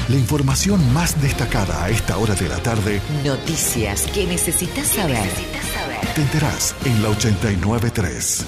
La información más destacada a esta hora de la tarde. Noticias que necesitas saber. Te enterás en la 89.3.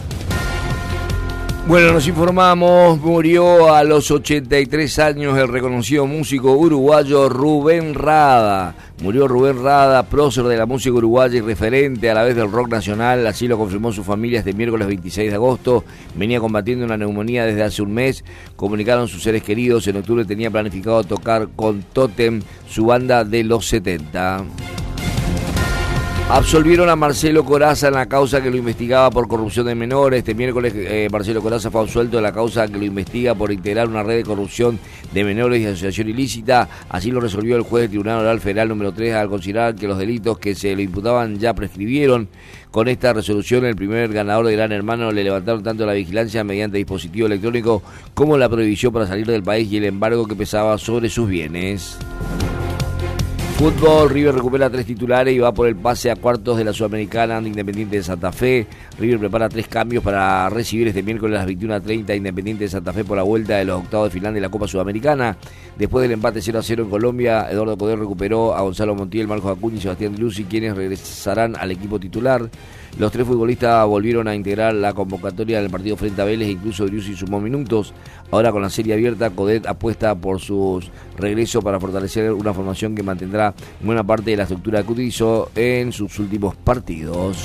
Bueno, nos informamos, murió a los 83 años el reconocido músico uruguayo Rubén Rada. Murió Rubén Rada, prócer de la música uruguaya y referente a la vez del rock nacional, así lo confirmó su familia este miércoles 26 de agosto. Venía combatiendo una neumonía desde hace un mes, comunicaron sus seres queridos. En octubre tenía planificado tocar con Totem, su banda de los 70. Absolvieron a Marcelo Corazza en la causa que lo investigaba por corrupción de menores. Este miércoles Marcelo Corazza fue absuelto de la causa que lo investiga por integrar una red de corrupción de menores y asociación ilícita. Así lo resolvió el juez del Tribunal Oral Federal número 3 al considerar que los delitos que se le imputaban ya prescribieron. Con esta resolución, el primer ganador de Gran Hermano le levantaron tanto la vigilancia mediante dispositivo electrónico como la prohibición para salir del país y el embargo que pesaba sobre sus bienes. Fútbol, River recupera 3 titulares y va por el pase a cuartos de la Sudamericana ante Independiente de Santa Fe. River prepara 3 cambios para recibir este miércoles a las 21:30 a Independiente de Santa Fe por la vuelta de los octavos de final de la Copa Sudamericana. Después del empate 0-0 en Colombia, Eduardo Coder recuperó a Gonzalo Montiel, Marcos Acuña y Sebastián Luzzi, quienes regresarán al equipo titular. Los 3 futbolistas volvieron a integrar la convocatoria del partido frente a Vélez e incluso Driussi sumó minutos. Ahora con la serie abierta, Codet apuesta por su regreso para fortalecer una formación que mantendrá buena parte de la estructura que utilizó en sus últimos partidos.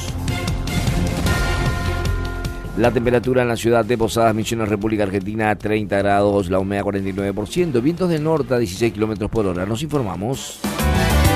La temperatura en la ciudad de Posadas Misiones, República Argentina, 30 grados, la humedad 49%, vientos del norte a 16 km/h. Nos informamos.